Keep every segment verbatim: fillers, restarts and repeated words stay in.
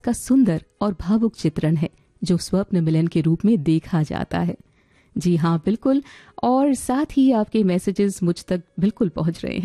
का सुंदर और भावुक चित्रण है जो स्वप्न मिलन के रूप में देखा जाता है। जी हाँ, बिल्कुल। और साथ ही आपके मैसेजेस मुझ तक बिल्कुल पहुंच रहे हैं।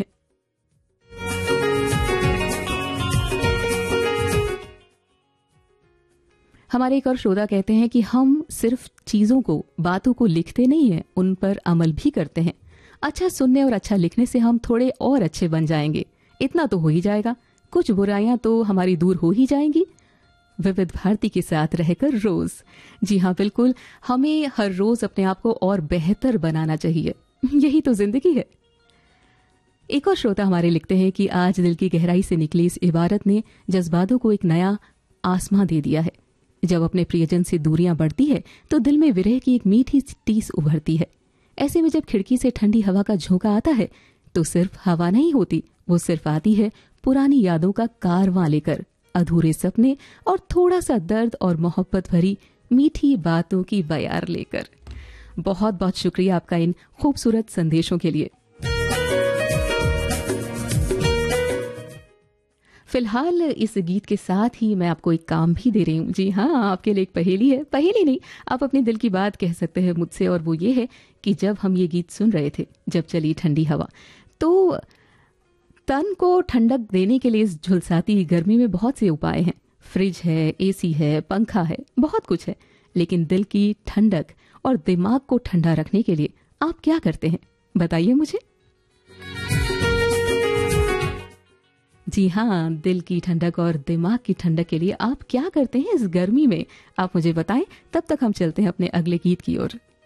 हमारे एक और श्रोता कहते हैं कि हम सिर्फ चीजों को, बातों को लिखते नहीं हैं, उन पर अमल भी करते हैं। अच्छा सुनने और अच्छा लिखने से हम थोड़े और अच्छे बन जाएंगे, इतना तो हो ही जाएगा। कुछ बुराइयां तो हमारी दूर हो ही जाएंगी। विविध भारती के साथ रहकर रोज। जी हाँ, बिल्कुल। हमें हर रोज अपने आप को और बेहतर बनाना चाहिए, यही तो जिंदगी है। एक और श्रोता हमारे लिखते हैं कि आज दिल की गहराई से निकली इस इबारत ने जज्बातों को एक नया आसमां दे दिया है। जब अपने प्रियजन से दूरियां बढ़ती है तो दिल में विरह की एक मीठी टीस उभरती है। ऐसे में जब खिड़की से ठंडी हवा का झोंका आता है तो सिर्फ हवा नहीं होती, वो सिर्फ आती है पुरानी यादों का कारवां लेकर, अधूरे सपने और थोड़ा सा दर्द और मोहब्बत भरी मीठी बातों की बयार लेकर। बहुत बहुत शुक्रिया आपका इन खूबसूरत संदेशों के लिए। फिलहाल इस गीत के साथ ही मैं आपको एक काम भी दे रही हूँ। जी हाँ, आपके लिए एक पहेली है। पहेली नहीं, आप अपने दिल की बात कह सकते हैं मुझसे, और वो ये है कि जब हम ये गीत सुन रहे थे, जब चली ठंडी हवा, तो तन को ठंडक देने के लिए इस झुलसाती गर्मी में बहुत से उपाय हैं। फ्रिज है, एसी है, पंखा है, बहुत कुछ है। लेकिन दिल की ठंडक और दिमाग को ठंडा रखने के लिए आप क्या करते हैं, बताइए मुझे। जी हाँ, दिल की ठंडक और दिमाग की ठंडक के लिए आप क्या करते हैं इस गर्मी में, आप मुझे बताएं। तब तक हम चलते हैं अपने अगले गीत की ओर।